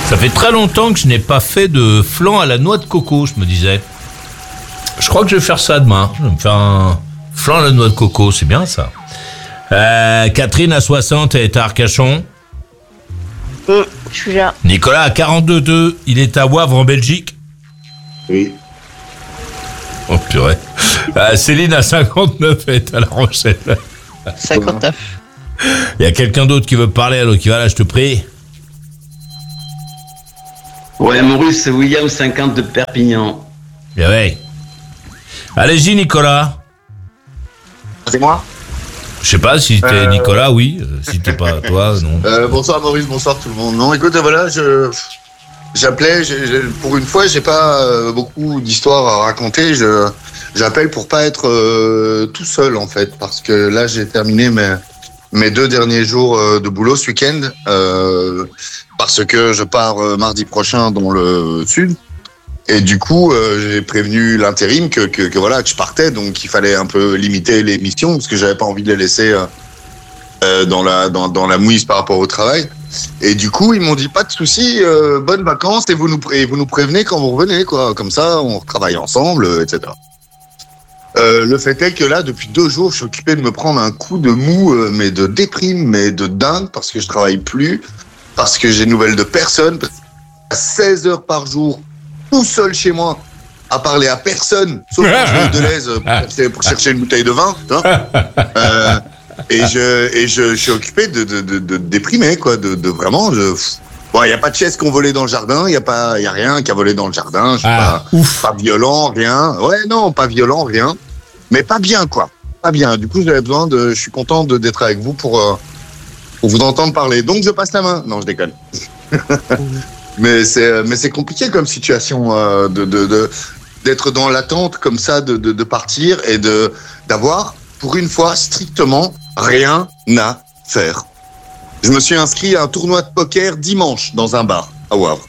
Ça fait très longtemps que je n'ai pas fait de flan à la noix de coco, je me disais. Je crois que je vais faire ça demain. Je vais me faire un flan à la noix de coco, c'est bien ça. Catherine à 60, elle est à Arcachon. Je suis là. Nicolas à 42,2, il est à Wavre en Belgique. Oui. Oh purée. Céline à 59, elle est à La Rochelle. 59. Il y a quelqu'un d'autre qui veut parler, alors qui va là, je te prie. Ouais, Maurice, c'est William 50 de Perpignan. Bien ouais. Allez-y Nicolas. C'est moi. Je sais pas si t'es Nicolas, oui. Si t'es pas toi, non. Bonsoir Maurice, bonsoir tout le monde. Non, écoute, voilà, j'appelais, pour une fois, j'ai pas beaucoup d'histoires à raconter. J'appelle pour pas être tout seul en fait, parce que là j'ai terminé mes 2 derniers jours de boulot ce week-end, parce que je pars mardi prochain dans le sud. Et du coup, j'ai prévenu l'intérim que je partais, donc il fallait un peu limiter les missions parce que j'avais pas envie de les laisser dans la mouise par rapport au travail. Et du coup, ils m'ont dit pas de souci, bonnes vacances et vous nous prévenez quand vous revenez, quoi. Comme ça, on travaille ensemble, etc. Le fait est que là, depuis 2 jours, je suis occupé de me prendre un coup de mou, mais de déprime, mais de dingue, parce que je travaille plus, parce que j'ai de nouvelles de personne, parce que 16 heures par jour, tout seul chez moi, à parler à personne, sauf quand je vais au Deleuze pour chercher une bouteille de vin. Et je suis occupé de déprimer, quoi, de vraiment. Bon, il y a pas de chaise qu'on volait dans le jardin, il y a rien qui a volé dans le jardin. Je suis pas violent, rien. Ouais, non, pas violent, rien. Mais pas bien, quoi. Pas bien. Du coup, je suis content d'être avec vous pour vous entendre parler. Donc, je passe la main. Non, je déconne. Mais c'est compliqué comme situation d'être dans l'attente comme ça de partir et d'avoir pour une fois strictement rien à faire. Je me suis inscrit à un tournoi de poker dimanche dans un bar à Wavre.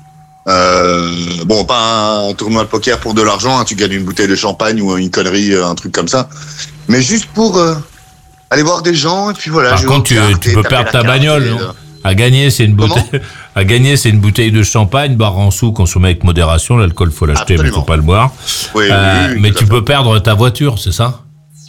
Bon, pas un tournoi de poker pour de l'argent, hein, tu gagnes une bouteille de champagne ou une connerie, un truc comme ça. Mais juste pour aller voir des gens et puis voilà. Par contre, tu peux perdre ta bagnole, non ? À gagner, c'est une bouteille de champagne, bar en sous, consommé avec modération. L'alcool, faut l'acheter, mais faut pas le boire. Oui, mais tu peux perdre ta voiture, c'est ça?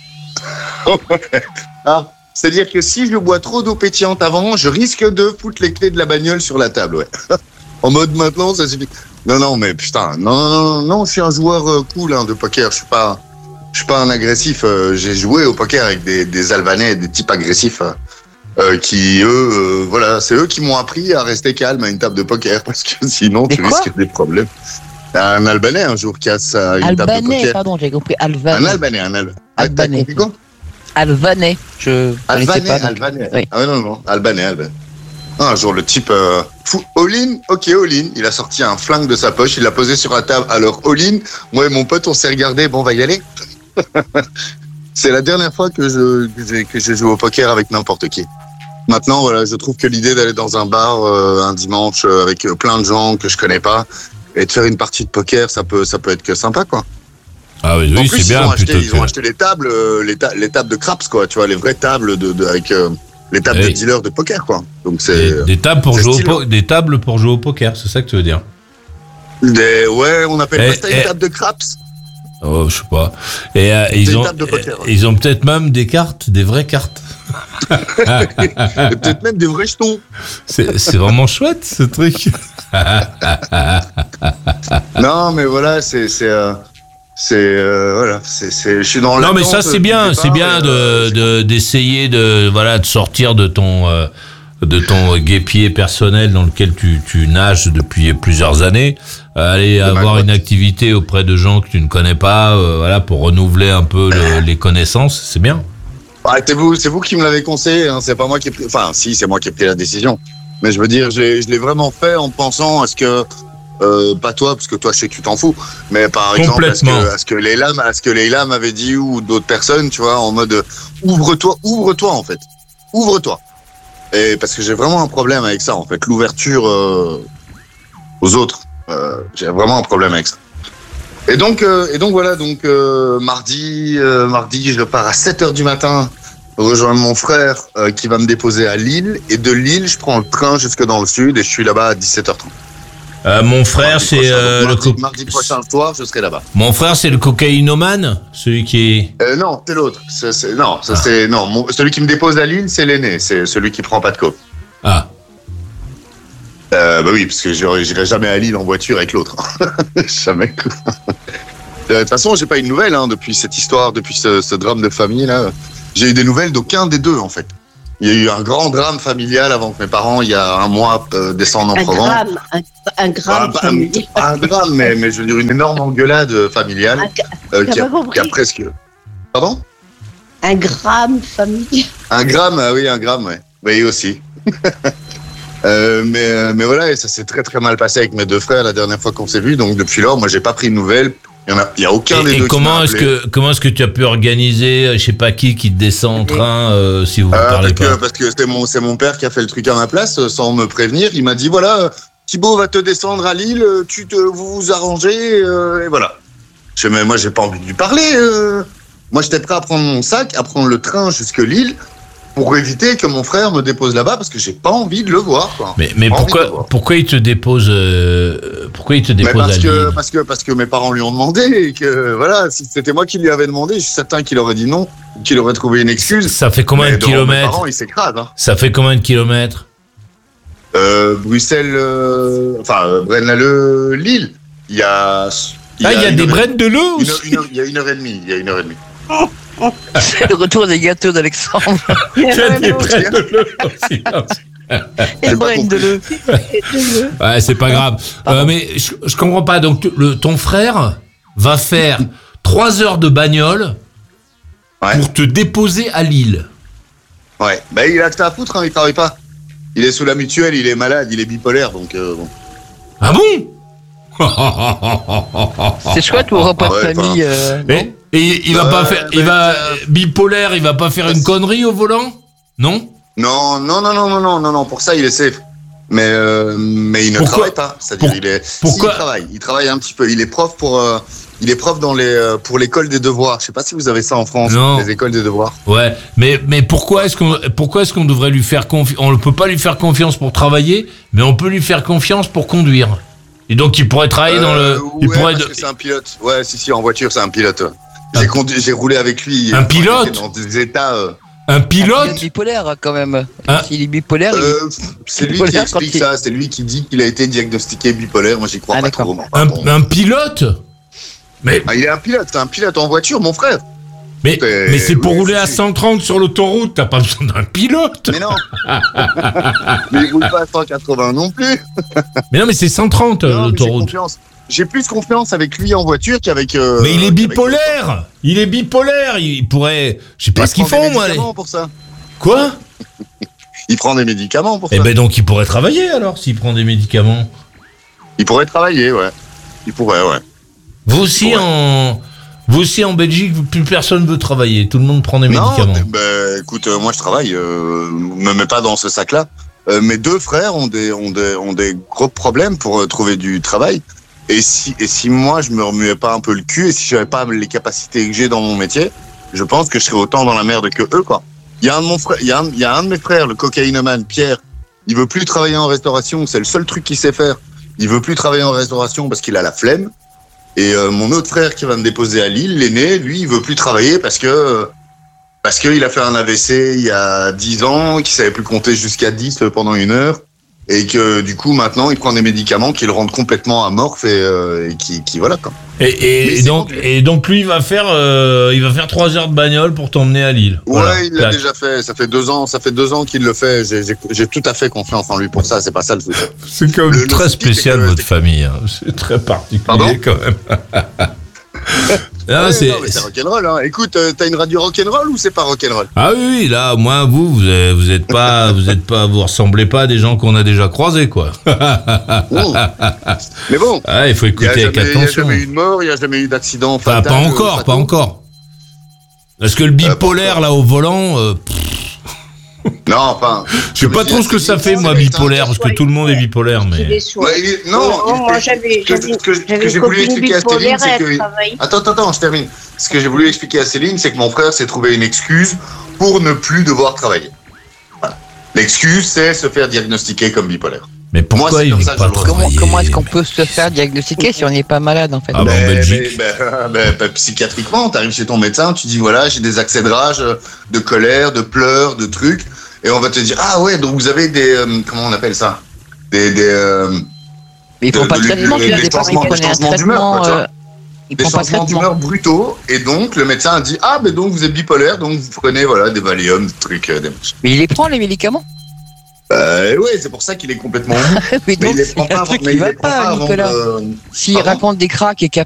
C'est-à-dire que si je bois trop d'eau pétillante avant, je risque de foutre les clés de la bagnole sur la table, ouais. En mode maintenant, ça suffit. Non, mais putain, non, je suis un joueur cool de poker. Je suis pas un agressif. J'ai joué au poker avec des Albanais, des types agressifs. Qui eux, c'est eux qui m'ont appris à rester calme à une table de poker parce que sinon tu risques des problèmes. Un Albanais un jour qui a une table de poker. Pardon, j'ai compris Albanais. Un Albanais. Albanais. T'as compris quoi? Albanais. Albanais. Oui. Ah non, Albanais. Un jour le type all-in, ok all-in. Il a sorti un flingue de sa poche, il l'a posé sur la table. Alors all-in, moi et mon pote on s'est regardé. Bon, on va y aller. C'est la dernière fois que je joue au poker avec n'importe qui. Maintenant, voilà, je trouve que l'idée d'aller dans un bar un dimanche avec plein de gens que je connais pas et de faire une partie de poker, ça peut être que sympa, quoi. Ah oui, en plus, c'est bien. Ils ont acheté les tables, les tables de craps, quoi. Tu vois, les vraies tables avec les tables de dealers de poker, quoi. Donc c'est des tables pour jouer au poker, c'est ça que tu veux dire? Ouais, on appelle pas ça une table de craps. Oh, je sais pas. Et ils ont peut-être même des cartes, des vraies cartes. Et peut-être même des vrais jetons. C'est vraiment chouette ce truc. Non, mais voilà, je suis dans. Non, mais ça c'est bien d'essayer de sortir de ton guépier personnel dans lequel tu nages depuis plusieurs années, aller avoir une activité auprès de gens que tu ne connais pas, pour renouveler un peu les connaissances, c'est bien. C'est vous qui me l'avez conseillé, hein, c'est pas moi qui ai pris. Enfin, si, c'est moi qui ai pris la décision. Mais je veux dire, je l'ai vraiment fait en pensant à ce que, pas toi, parce que toi, je sais que tu t'en fous, mais par exemple, à ce que Leïla m'avait dit ou d'autres personnes, tu vois, en mode ouvre-toi en fait, ouvre-toi. Et parce que j'ai vraiment un problème avec ça, en fait, l'ouverture aux autres. J'ai vraiment un problème avec ça. Et donc voilà, mardi, je pars à 7h du matin rejoindre mon frère qui va me déposer à Lille. Et de Lille, je prends le train jusque dans le sud et je suis là-bas à 17h30. Mon frère, c'est mardi prochain soir, je serai là-bas. Mon frère, c'est le cocaïnomane, celui qui est. Non, c'est l'autre. Celui qui me dépose à Lille, c'est l'aîné. C'est celui qui prend pas de coke. Ah. Bah oui, parce que j'irai jamais à Lille en voiture avec l'autre. Jamais. De toute façon, j'ai pas eu de nouvelles depuis cette histoire, depuis ce drame de famille là. J'ai eu des nouvelles d'aucun des deux en fait. Il y a eu un grand drame familial avant que mes parents, il y a un mois, descendent en Provence. Un drame familial. Un drame, mais je veux dire une énorme engueulade familiale qui a presque. Pardon ? Un gramme familial. Un gramme, oui, un gramme, ouais. Oui, aussi. Mais voilà, et ça s'est très très mal passé avec mes deux frères la dernière fois qu'on s'est vus. Donc depuis lors, moi, j'ai pas pris de nouvelles. Il y a aucun des deux. Et comment est-ce que tu as pu organiser, je sais pas qui te descend en train si vous parlez pas? Parce que c'est mon père qui a fait le truc à ma place sans me prévenir. Il m'a dit voilà, Thibaut va te descendre à Lille, vous vous arrangez et voilà. Mais moi, j'ai pas envie de lui parler. Moi, j'étais prêt à prendre mon sac, à prendre le train jusque Lille pour éviter que mon frère me dépose là-bas parce que j'ai pas envie de le voir. Quoi. Mais pourquoi il te dépose à Lille? Parce que mes parents lui ont demandé et que voilà, si c'était moi qui lui avais demandé, je suis certain qu'il aurait dit non, qu'il aurait trouvé une excuse. Ça fait combien de kilomètres? Mes parents, ils s'écrasent. Ça fait combien de kilomètres? Bruxelles, Braine-l'Alleud, Lille. Il y a des Braine-l'Alleud aussi. Il y a 1h30. C'est le retour des gâteaux d'Alexandre. Il y a des Braine-l'Alleud aussi. Et Braine-l'Alleud. Ouais, c'est pas grave. Mais je comprends pas. Donc, ton frère va faire 3 heures de bagnole pour te déposer à Lille. Ouais. Bah, il a que ça à foutre, il travaille pas. Il est sous la mutuelle, il est malade, il est bipolaire, donc bon. Ah bon? C'est chouette pour repas de famille. Et il va pas faire, bipolaire, il va pas faire une connerie au volant? Non? Non, pour ça il est safe. Mais il ne travaille pas. C'est-à-dire pourquoi il travaille un petit peu. Il est prof pour l'école des devoirs. Je sais pas si vous avez ça en France, les écoles des devoirs. Ouais, mais pourquoi est-ce qu'on devrait lui faire confiance? On ne peut pas lui faire confiance pour travailler, mais on peut lui faire confiance pour conduire. Et donc il pourrait travailler dans le. Parce que c'est un pilote. Ouais, si, en voiture c'est un pilote. J'ai roulé avec lui. Un pilote dans des états. Un pilote? Il est bipolaire quand même. S'il est bipolaire. C'est lui qui explique ça. C'est lui qui dit qu'il a été diagnostiqué bipolaire. Moi, j'y crois pas trop. Un pilote? Mais il est un pilote. C'est un pilote en voiture, mon frère. Mais c'est pour rouler à 130 sur l'autoroute. T'as pas besoin d'un pilote. Mais non. Mais il roule pas à 180 non plus. Mais non, mais c'est 130 l'autoroute. J'ai plus confiance avec lui en voiture qu'avec. Mais il est bipolaire. Il est bipolaire. Il pourrait. Je sais pas ce qu'ils font, moi. Pour ça. Quoi? Il prend des médicaments pour ça. Eh ben donc il pourrait travailler alors s'il prend des médicaments. Il pourrait travailler, ouais. Il pourrait, ouais. Vous aussi en Belgique, plus personne veut travailler. Tout le monde prend des médicaments. Non, écoute, moi je travaille. Me mets pas dans ce sac-là. Mes deux frères ont des gros problèmes pour trouver du travail. Et si moi je me remuais pas un peu le cul et si j'avais pas les capacités que j'ai dans mon métier, je pense que je serais autant dans la merde que eux, quoi. Il y a un de mes frères, le cocaïnomane, Pierre. Il veut plus travailler en restauration. C'est le seul truc qu'il sait faire. Il veut plus travailler en restauration parce qu'il a la flemme. Et mon autre frère qui va me déposer à Lille, l'aîné, lui, il veut plus travailler parce qu'il a fait un AVC il y a 10 ans, qu'il savait plus compter jusqu'à 10 pendant 1 heure, et que du coup maintenant il prend des médicaments qui le rendent complètement amorphe et qui voilà quoi. Et donc lui il va faire 3 heures de bagnole pour t'emmener à Lille. Ouais, voilà. Il l'a déjà fait. Ça fait 2 ans qu'il le fait. J'ai tout à fait confiance en lui pour ça. C'est pas ça le truc. C'est quand même très spécial votre famille. Hein. C'est très particulier quand même. Non, c'est rock'n'roll. Hein. Écoute, t'as une radio rock'n'roll ou c'est pas rock'n'roll? Ah oui, là, moi, vous ressemblez pas à des gens qu'on a déjà croisés, quoi. Mais bon, il faut écouter avec attention. Il n'y a jamais eu de mort, il n'y a jamais eu d'accident. Pas encore. Parce que le bipolaire, là, au volant... Non, enfin... Je sais pas trop ce que ça fait, moi, bipolaire, parce que tout le monde est bipolaire, mais... Moi, j'avais j'ai voulu expliquer à Céline, c'est que... Attends, je termine. Ce que j'ai voulu expliquer à Céline, c'est que mon frère s'est trouvé une excuse pour ne plus devoir travailler. Voilà. L'excuse, c'est se faire diagnostiquer comme bipolaire. Mais pourquoi Moi, c'est il comme veut ça que pas je le ressens. travailler? Comment est-ce qu'on peut se faire diagnostiquer si on n'est pas malade, en fait? Ah, bah, en Belgique. Psychiatriquement, t'arrives chez ton médecin, tu dis voilà, j'ai des accès de rage, de colère, de pleurs, de trucs, et on va te dire ah ouais, donc vous avez des comment on appelle ça, Mais ils font pas de traitement, tu as des parents qui prenaient un traitement. Ils des font pas de changements traitement. d'humeur brutaux, et donc le médecin a dit ah ben donc vous êtes bipolaire, donc vous prenez voilà des Valium, des trucs, des machins. Mais il les prend, les médicaments? Ouais, c'est pour ça qu'il est complètement fou. Oui, Mais donc il les c'est prend un pas, truc mais qui il va les prend pas, avant Nicolas. de- S'il Pardon raconte des cracks et qu'il n'y a